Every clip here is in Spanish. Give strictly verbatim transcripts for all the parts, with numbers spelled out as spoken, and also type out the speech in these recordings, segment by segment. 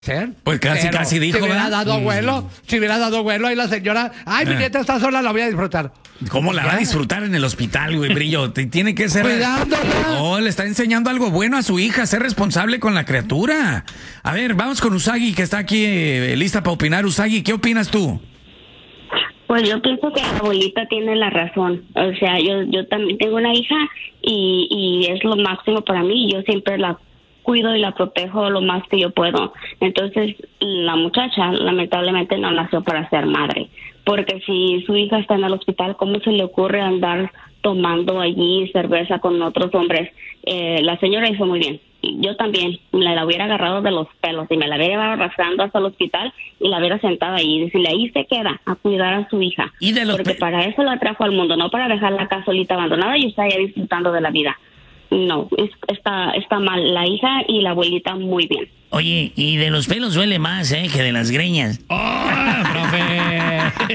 ser. Pues casi, Pero casi dijo, si hubiera ¿verdad? dado vuelo, si hubiera dado vuelo y la señora, ay, mi Ah. nieta está sola, la voy a disfrutar. ¿Cómo la va a Ya. disfrutar en el hospital, güey, Brillo? Te- Tiene que ser... Cuidándola. No, le está enseñando algo bueno a su hija, ser responsable con la criatura. A ver, vamos con Usagi, que está aquí eh, lista para opinar. Usagi, ¿qué opinas tú? Pues yo pienso que la abuelita tiene la razón. O sea, yo yo también tengo una hija y, y es lo máximo para mí. Yo siempre la cuido y la protejo lo más que yo puedo. Entonces, la muchacha lamentablemente no nació para ser madre. Porque si su hija está en el hospital, ¿cómo se le ocurre andar tomando allí cerveza con otros hombres? Eh, la señora hizo muy bien. Yo también me la hubiera agarrado de los pelos y me la hubiera llevado arrastrando hasta el hospital y la hubiera sentado ahí y decirle, ahí se queda a cuidar a su hija. Y de los Porque pe- para eso la trajo al mundo, no para dejarla acá solita abandonada y está ya disfrutando de la vida. No, es, está, está mal la hija y la abuelita muy bien. Oye, y de los pelos duele más, ¿eh? Que de las greñas. ¡Oh, profe!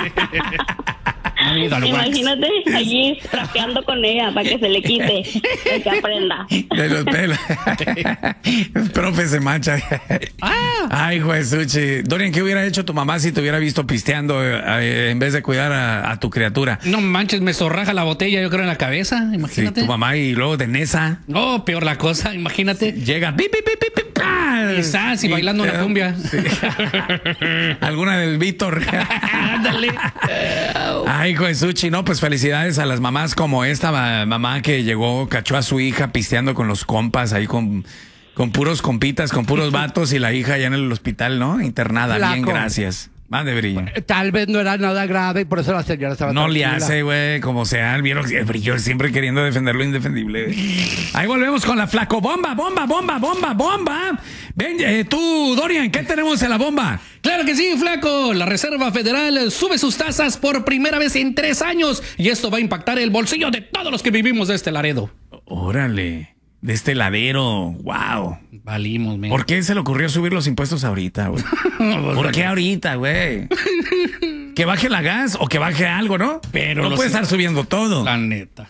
Imagínate allí trapeando con ella para que se le quite, para que aprenda. De los pelos. El profe se mancha. Ay, Jesuchi. Dorian, ¿qué hubiera hecho tu mamá si te hubiera visto pisteando eh, en vez de cuidar a, a tu criatura? No manches, me zorraja la botella, yo creo, en la cabeza. Sí, Imagínate. tu mamá y luego de Nesa. No, peor la cosa, imagínate. Llega. pi, pi, pi, pi, pi, ¡ah! Y estás y bailando una cumbia. Sí. Alguna del Víctor. Ándale. Ay, Jesuchi, no, pues felicidades a las mamás como esta ma- mamá que llegó, cachó a su hija pisteando con los compas ahí con, con puros compitas, con puros vatos y la hija ya en el hospital, ¿no? Internada. Flaco. Bien, gracias. Más de Brillo. Tal vez no era nada grave y por eso la señora estaba No le tranquila. hace, güey, como sea. Vieron que Brillo siempre queriendo defender lo indefendible. güey. Ahí volvemos con la flaco. Bomba, bomba, bomba, bomba, bomba. Ven, eh, tú, Dorian, ¿qué tenemos en la bomba? Claro que sí, flaco. La Reserva Federal sube sus tasas por primera vez en tres años y esto va a impactar el bolsillo de todos los que vivimos de este Laredo. Órale, de este ladero. Wow. Valimos, men. ¿Por qué se le ocurrió subir los impuestos ahorita, güey? ¿Por qué ahorita, güey? Que baje la gas o que baje algo, ¿no? Pero no los- puede estar subiendo todo. La neta.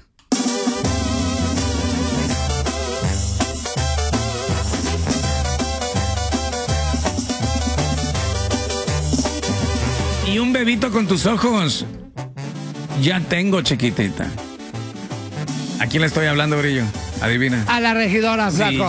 Y un bebito con tus ojos. Ya tengo, chiquitita. ¿A quién le estoy hablando, Brillo? Adivina. A la regidora, Sí, flaco.